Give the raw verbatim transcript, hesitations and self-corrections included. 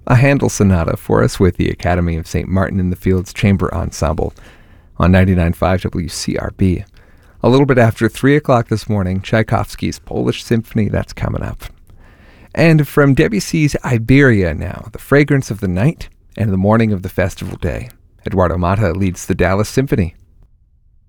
a Handel sonata for us with the Academy of Saint Martin in the Fields Chamber Ensemble on ninety-nine point five W C R B. A little bit after three o'clock this morning, Tchaikovsky's Polish Symphony, that's coming up. And from Debussy's Iberia now, The Fragrance of the Night and the Morning of the Festival Day. Eduardo Mata leads the Dallas Symphony.